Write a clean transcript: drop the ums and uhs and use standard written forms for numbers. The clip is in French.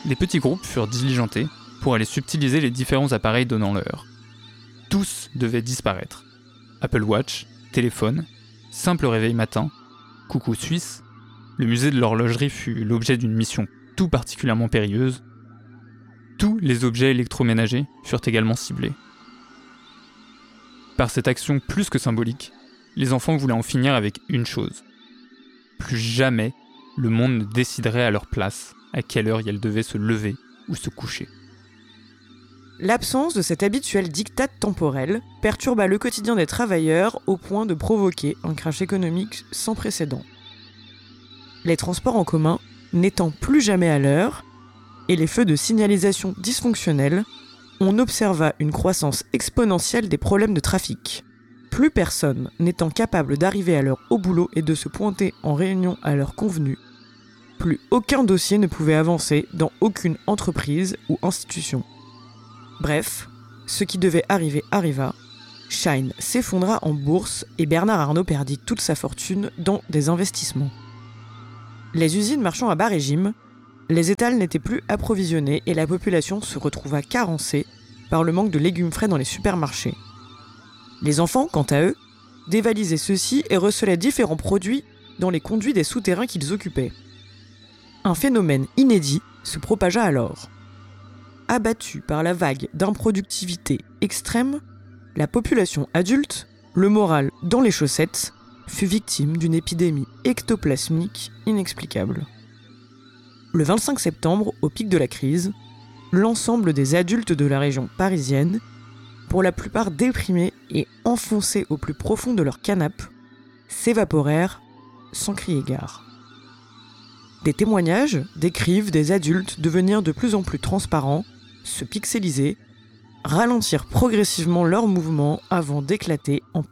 Les petits groupes furent diligentés pour aller subtiliser les différents appareils donnant l'heure. Tous devaient disparaître. Apple Watch, téléphone, simple réveil matin, coucou suisse, le musée de l'horlogerie fut l'objet d'une mission tout particulièrement périlleuse. Tous les objets électroménagers furent également ciblés. Par cette action plus que symbolique, les enfants voulaient en finir avec une chose. Plus jamais, le monde ne déciderait à leur place à quelle heure ils devaient se lever ou se coucher. L'absence de cet habituel diktat temporel perturba le quotidien des travailleurs au point de provoquer un crash économique sans précédent. Les transports en commun n'étant plus jamais à l'heure et les feux de signalisation dysfonctionnels, on observa une croissance exponentielle des problèmes de trafic. Plus personne n'étant capable d'arriver à l'heure au boulot et de se pointer en réunion à l'heure convenue, plus aucun dossier ne pouvait avancer dans aucune entreprise ou institution. Bref, ce qui devait arriver arriva, Shine s'effondra en bourse et Bernard Arnault perdit toute sa fortune dans des investissements. Les usines marchant à bas régime, les étals n'étaient plus approvisionnés et la population se retrouva carencée par le manque de légumes frais dans les supermarchés. Les enfants, quant à eux, dévalisaient ceux-ci et recelaient différents produits dans les conduits des souterrains qu'ils occupaient. Un phénomène inédit se propagea alors. Abattue par la vague d'improductivité extrême, la population adulte, le moral dans les chaussettes, fut victime d'une épidémie ectoplasmique inexplicable. Le 25 septembre, au pic de la crise, l'ensemble des adultes de la région parisienne, pour la plupart déprimés et enfoncés au plus profond de leur canapes, s'évaporèrent sans crier gare. Des témoignages décrivent des adultes devenir de plus en plus transparents, se pixeliser, ralentir progressivement leurs mouvements avant d'éclater en